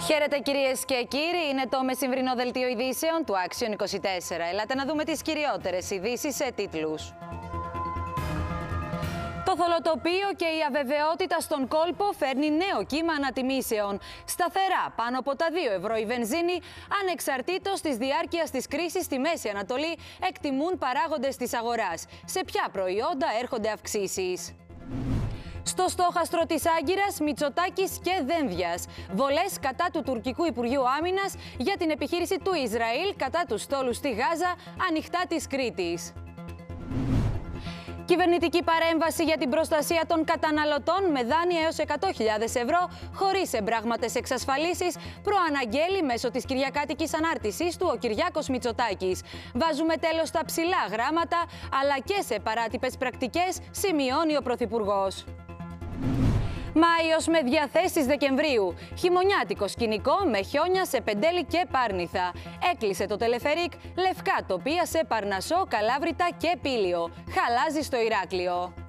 Χαίρετε κυρίες και κύριοι, είναι το μεσημβρινό δελτίο ειδήσεων του Action 24. Ελάτε να δούμε τις κυριότερες ειδήσεις σε τίτλους. Το θολοτοπείο και η αβεβαιότητα στον κόλπο φέρνει νέο κύμα ανατιμήσεων. Σταθερά πάνω από τα 2 ευρώ η βενζίνη, ανεξαρτήτως της διάρκειας της κρίσης στη Μέση Ανατολή, εκτιμούν παράγοντες της αγοράς. Σε ποια προϊόντα έρχονται αυξήσεις? Στο στόχαστρο της Άγκυρας, Μητσοτάκης και Δένδιας. Βολές κατά του τουρκικού Υπουργείου Άμυνας για την επιχείρηση του Ισραήλ κατά τους στόλους στη Γάζα, ανοιχτά της Κρήτης. Κυβερνητική παρέμβαση για την προστασία των καταναλωτών με δάνεια έως 100.000 ευρώ, χωρίς εμπράγματες εξασφαλίσεις, προαναγγέλει μέσω της κυριακάτικης ανάρτησης του ο Κυριάκος Μητσοτάκης. Βάζουμε τέλος στα ψηλά γράμματα, αλλά και σε παράτυπες πρακτικές, σημειώνει ο Πρωθυπουργός. Μάιος με διαθέσεις Δεκεμβρίου. Χειμωνιάτικο σκηνικό με χιόνια σε Πεντέλη και Πάρνηθα. Έκλεισε το τελεφερίκ, λευκά τοπία σε Παρνασσό, Καλάβρητα και Πήλιο. Χαλάζει στο Ηράκλειο.